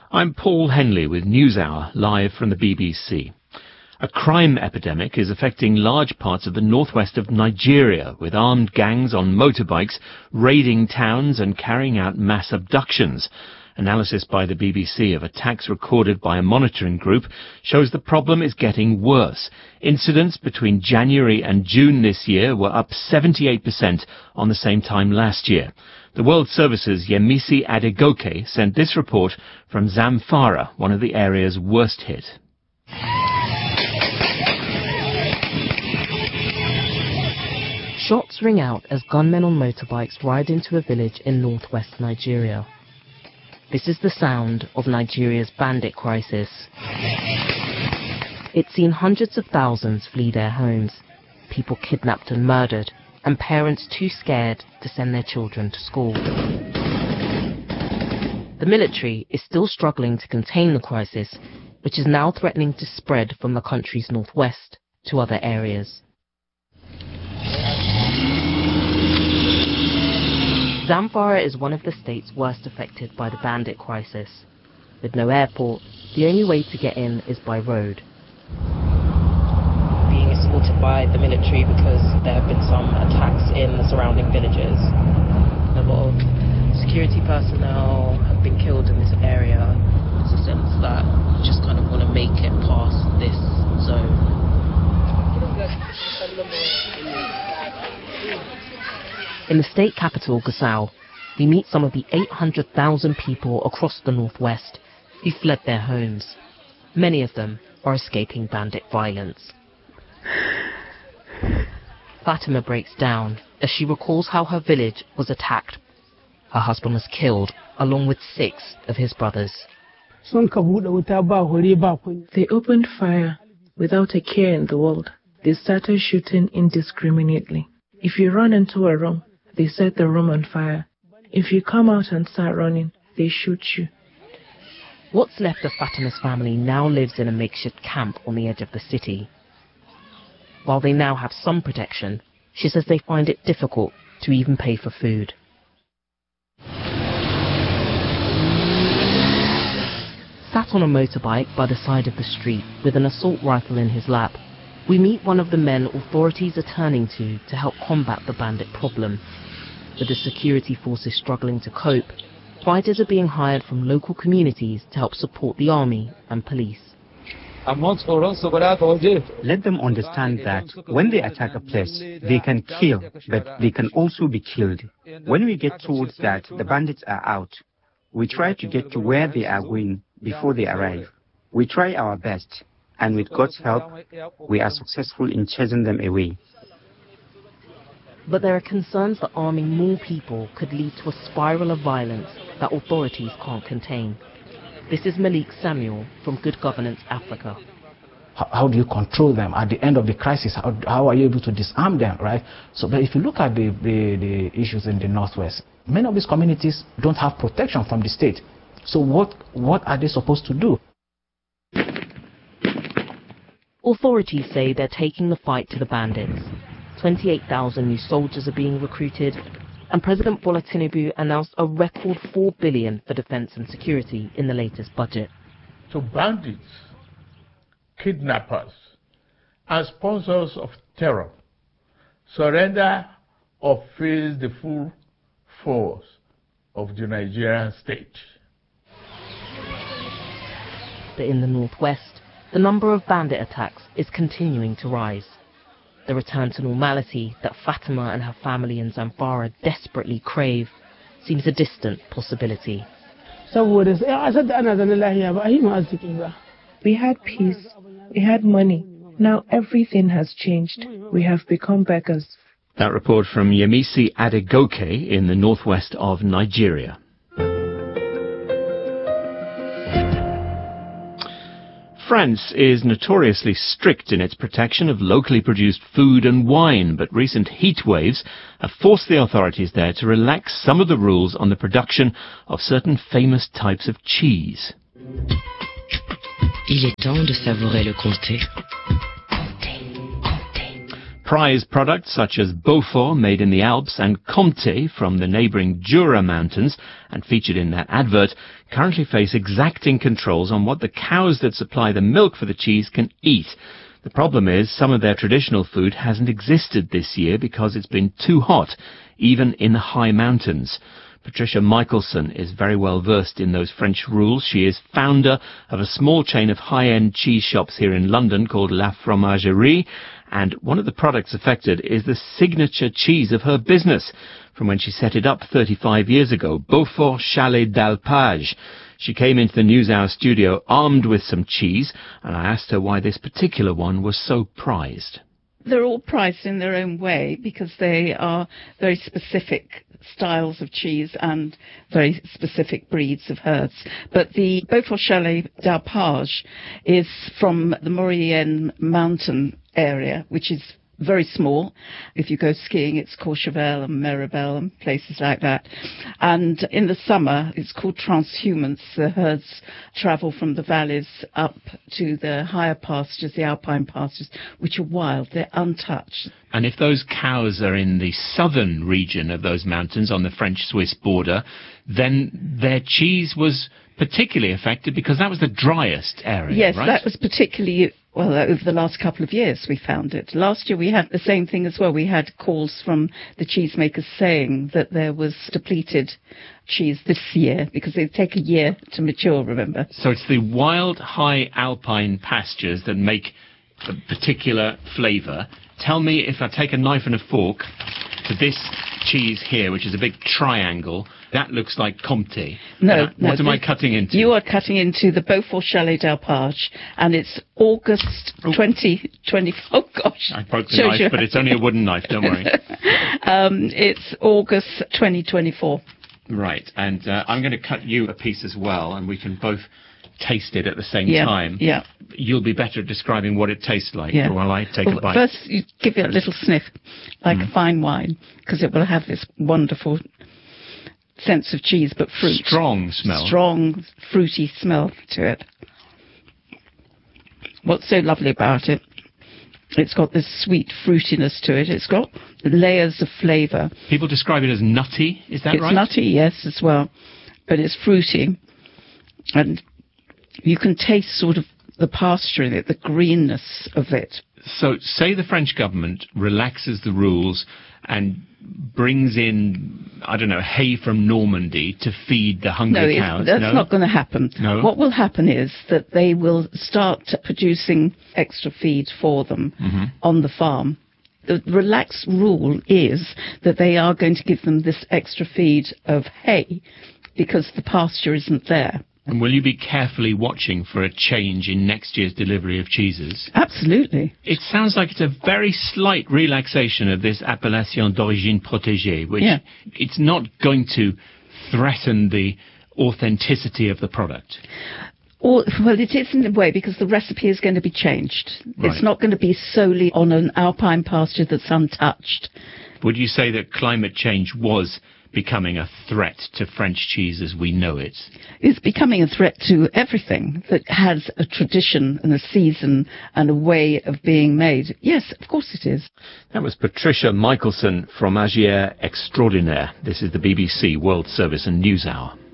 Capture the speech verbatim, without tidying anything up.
I'm Paul Henley with NewsHour, live from the B B C. A crime epidemic is affecting large parts of the northwest of Nigeria, with armed gangs on motorbikes raiding towns and carrying out mass abductions. Analysis by the B B C of attacks recorded by a monitoring group shows the problem is getting worse. Incidents between January and June this year were up seventy-eight percent on the same time last year. The World Service's Yemisi Adegoke sent this report from Zamfara, one of the area's worst hit. Shots ring out as gunmen on motorbikes ride into a village in northwest Nigeria. This is the sound of Nigeria's bandit crisis. It's seen hundreds of thousands flee their homes, people kidnapped and murdered, and parents too scared to send their children to school. The military is still struggling to contain the crisis, which is now threatening to spread from the country's northwest to other areas. Zamfara is one of the states worst affected by the bandit crisis. With no airport, the only way to get in is by road. Being escorted by the military because there have been some attacks in the surrounding villages. A lot of security personnel have been killed in this area. There's a sense that you just kind of want to make it past this zone. In the state capital, Gusau, we meet some of the eight hundred thousand people across the northwest who fled their homes. Many of them are escaping bandit violence. Fatima breaks down as she recalls how her village was attacked. Her husband was killed, along with six of his brothers. They opened fire without a care in the world. They started shooting indiscriminately. If you run into a room, they set the room on fire. If you come out and start running, they shoot you. What's left of Fatima's family now lives in a makeshift camp on the edge of the city. While they now have some protection, she says they find it difficult to even pay for food. Sat on a motorbike by the side of the street with an assault rifle in his lap, we meet one of the men authorities are turning to to help combat the bandit problem. With the security forces struggling to cope, fighters are being hired from local communities to help support the army and police. Let them understand that when they attack a place, they can kill, but they can also be killed. When we get told that the bandits are out, we try to get to where they are going before they arrive. We try our best, and with God's help, we are successful in chasing them away. But there are concerns that arming more people could lead to a spiral of violence that authorities can't contain. This is Malik Samuel from Good Governance Africa. How, how do you control them at the end of the crisis? How, how are you able to disarm them, right? So, but if you look at the, the, the issues in the Northwest, many of these communities don't have protection from the state. So what, what are they supposed to do? Authorities say they're taking the fight to the bandits. twenty-eight thousand new soldiers are being recruited, and President Bola Tinubu announced a record four billion dollars for defense and security in the latest budget. To bandits, kidnappers, and sponsors of terror, surrender or face the full force of the Nigerian state. But in the northwest, the number of bandit attacks is continuing to rise. The return to normality that Fatima and her family in Zamfara desperately crave seems a distant possibility. We had peace, we had money. Now everything has changed. We have become beggars. That report from Yemisi Adegoke in the northwest of Nigeria. France is notoriously strict in its protection of locally produced food and wine, but recent heat waves have forced the authorities there to relax some of the rules on the production of certain famous types of cheese. Il est temps de savourer le comté. Prize products such as Beaufort, made in the Alps, and Comté from the neighbouring Jura Mountains, and featured in that advert, currently face exacting controls on what the cows that supply the milk for the cheese can eat. The problem is some of their traditional food hasn't existed this year because it's been too hot, even in the high mountains. Patricia Michelson is very well versed in those French rules. She is founder of a small chain of high-end cheese shops here in London called La Fromagerie, and one of the products affected is the signature cheese of her business from when she set it up thirty-five years ago, Beaufort Chalet d'Alpage. She came into the NewsHour studio armed with some cheese, and I asked her why this particular one was so prized. They're all prized in their own way because they are very specific styles of cheese and very specific breeds of herds. But the Beaufort Chalet d'Alpage is from the Maurienne mountain area, which is very small. If you go skiing, it's Courchevel and Meribel and places like that. And in the summer, it's called transhumance. The herds travel from the valleys up to the higher pastures, the alpine pastures, which are wild. They're untouched. And if those cows are in the southern region of those mountains on the French-Swiss border, then their cheese was particularly affected because that was the driest area, yes, right? That was particularly... Well, over the last couple of years we found it. Last year we had the same thing as well. We had calls from the cheesemakers saying that there was depleted cheese this year because they take a year to mature, remember. So it's the wild, high alpine pastures that make a particular flavour. Tell me, if I take a knife and a fork to this cheese here, which is a big triangle, that looks like Comté. No, uh, no. What am I cutting into? You are cutting into the Beaufort Chalet d'Alpage, and it's August twenty twenty. Oh, gosh. I broke the knife, but it's only a wooden knife, don't worry. um, it's August twenty twenty-four. Right, and uh, I'm going to cut you a piece as well, and we can both taste it at the same yeah, time. Yeah. You'll be better at describing what it tastes like yeah. while I take well, a bite. First, you give it a little sniff, like mm. a fine wine, because it will have this wonderful sense of cheese, but fruit. Strong smell. Strong, fruity smell to it. What's so lovely about it, it's got this sweet fruitiness to it. It's got layers of flavour. People describe it as nutty, is that it's right? It's nutty, yes, as well. But it's fruity. And you can taste sort of the pasture in it, the greenness of it. So, say the French government relaxes the rules and brings in, I don't know, hay from Normandy to feed the hungry no, cows. That's no, that's not going to happen. No. What will happen is that they will start producing extra feed for them mm-hmm. on the farm. The relaxed rule is that they are going to give them this extra feed of hay because the pasture isn't there. And will you be carefully watching for a change in next year's delivery of cheeses? Absolutely. It sounds like it's a very slight relaxation of this appellation d'origine protégée, which yeah. it's not going to threaten the authenticity of the product. Or, well, it is in a way because the recipe is going to be changed. Right. It's not going to be solely on an alpine pasture that's untouched. Would you say that climate change was becoming a threat to French cheese as we know it? It's becoming a threat to everything that has a tradition and a season and a way of being made. Yes, of course it is. That was Patricia Michelson, Fromagière Extraordinaire. This is the B B C World Service and News Hour.